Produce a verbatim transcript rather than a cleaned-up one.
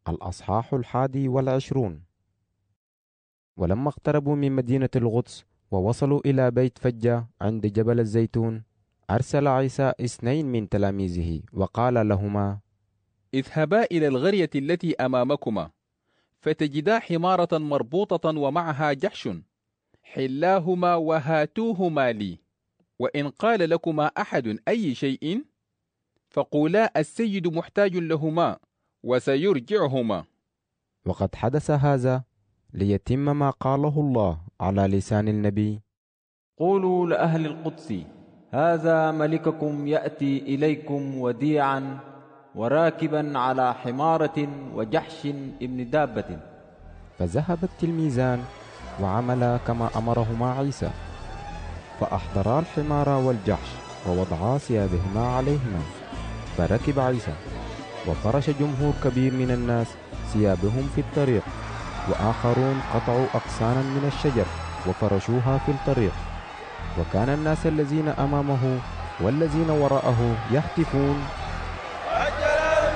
الأصحاح الحادي والعشرون. ولما اقتربوا من مدينة القدس ووصلوا إلى بيت فجة عند جبل الزيتون، أرسل عيسى اثنين من تلاميذه وقال لهما: اذهبا إلى القرية التي أمامكما، فتجدا حمارة مربوطة ومعها جحش، حلاهما وهاتوهما لي، وإن قال لكما أحد أي شيء فقولا السيد محتاج لهما وسيرجعهما. وقد حدث هذا ليتم ما قاله الله على لسان النبي: قولوا لأهل القدس: هذا ملككم يأتي إليكم وديعا وراكبا على حمارة وجحش ابن دابة. فذهب التلميذان وعملا كما أمرهما عيسى، فأحضرا الحمار والجحش ووضعا ثيابهما عليهما. فركب عيسى، وفرش جمهور كبير من الناس ثيابهم في الطريق، وآخرون قطعوا أغصانا من الشجر وفرشوها في الطريق. وكان الناس الذين أمامه والذين وراءه يهتفون